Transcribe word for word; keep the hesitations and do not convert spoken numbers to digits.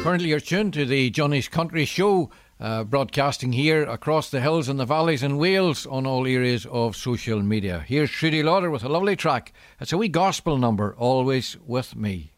Currently you're tuned to the Johnny's Country Show, uh, broadcasting here across the hills and the valleys in Wales on all areas of social media. Here's Trudy Lauder with a lovely track. It's a wee gospel number, Always With Me.